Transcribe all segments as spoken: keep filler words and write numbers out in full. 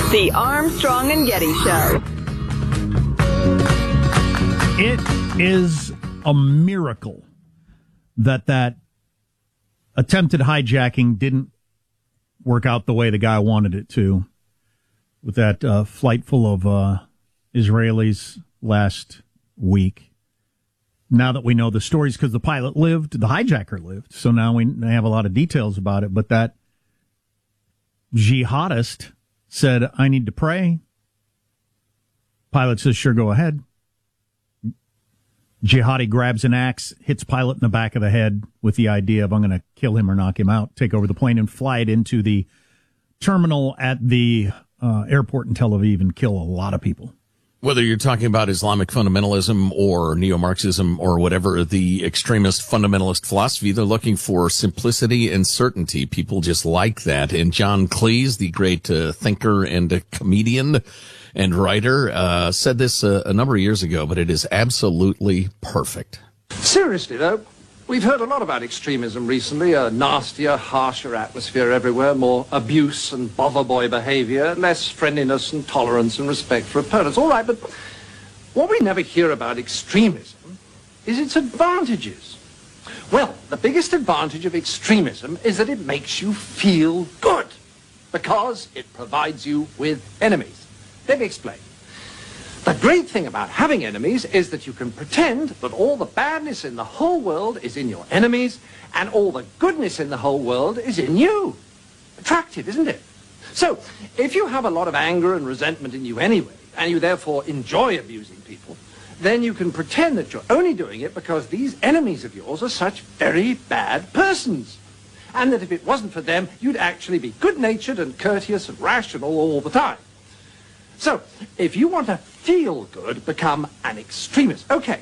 The Armstrong and Getty Show. It is a miracle that that attempted hijacking didn't work out the way the guy wanted it to, with that uh, flight full of uh, Israelis last week. Now that we know the stories, because the pilot lived, the hijacker lived, so now we have a lot of details about it, but that jihadist said, I need to pray. Pilot says, sure, go ahead. Jihadi grabs an axe, hits pilot in the back of the head with the idea of, I'm going to kill him or knock him out, take over the plane and fly it into the terminal at the uh, airport in Tel Aviv and kill a lot of people. Whether you're talking about Islamic fundamentalism or neo-Marxism or whatever, the extremist fundamentalist philosophy, they're looking for simplicity and certainty. People just like that. And John Cleese, the great uh, thinker and uh, comedian and writer, uh, said this uh, a number of years ago, but it is absolutely perfect. Seriously, though, we've heard a lot about extremism recently. A nastier, harsher atmosphere everywhere, more abuse and bother boy behavior, less friendliness and tolerance and respect for opponents. All right, but what we never hear about extremism is its advantages. Well, the biggest advantage of extremism is that it makes you feel good, because it provides you with enemies. Let me explain. The great thing about having enemies is that you can pretend that all the badness in the whole world is in your enemies and all the goodness in the whole world is in you. Attractive, isn't it? So, if you have a lot of anger and resentment in you anyway, and you therefore enjoy abusing people, then you can pretend that you're only doing it because these enemies of yours are such very bad persons. And that if it wasn't for them, you'd actually be good-natured and courteous and rational all the time. So, if you want to feel good, become an extremist. Okay,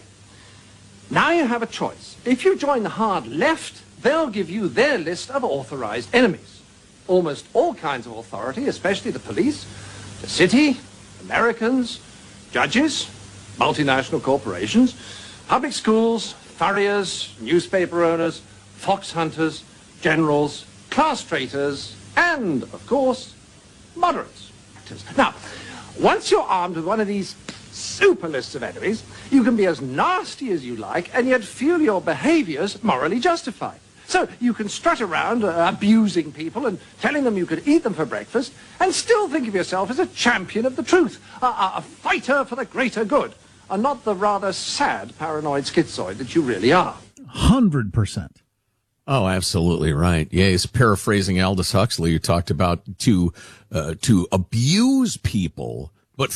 now you have a choice. If you join the hard left, they'll give you their list of authorized enemies. Almost all kinds of authority, especially the police, the city, Americans, judges, multinational corporations, public schools, furriers, newspaper owners, fox hunters, generals, class traitors, and, of course, moderates. Now, once you're armed with one of these super lists of enemies, you can be as nasty as you like and yet feel your behaviors morally justified. So you can strut around uh, abusing people and telling them you could eat them for breakfast and still think of yourself as a champion of the truth, a, a, a fighter for the greater good, and not the rather sad paranoid schizoid that you really are. one hundred percent. Oh, absolutely right. Yes, paraphrasing Aldous Huxley, who talked about to uh, to abuse people